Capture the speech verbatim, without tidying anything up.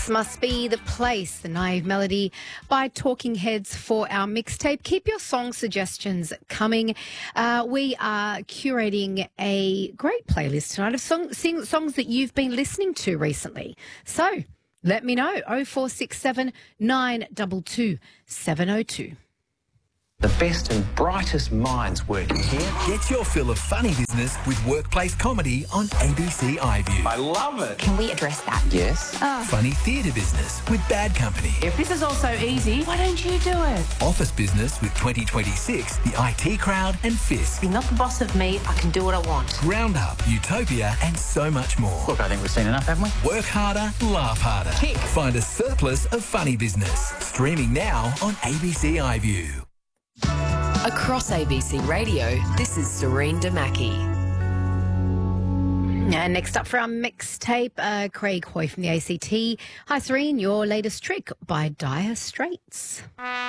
Must Be the Place, the Naive Melody by Talking Heads for our mixtape. Keep your song suggestions coming. Uh, we are curating a great playlist tonight of song, sing, songs that you've been listening to recently. So let me know. oh four six seven, nine two two, seven oh two. The best and brightest minds working here. Get your fill of funny business with workplace comedy on A B C iView. I love it. Can we address that? Yes. Oh. Funny theatre business with Bad Company. If this is all so easy, why don't you do it? Office business with twenty twenty-six, the I T Crowd and Fisk. You're not the boss of me. I can do what I want. Round Up, Utopia and so much more. Look, I think we've seen enough, haven't we? Work harder, laugh harder. Tick. Find a surplus of funny business. Streaming now on A B C iView. Across A B C Radio, this is Serene Damaki. And next up for our mixtape, uh, Craig Hoy from the A C T. Hi, Serene, your latest trick by Dire Straits.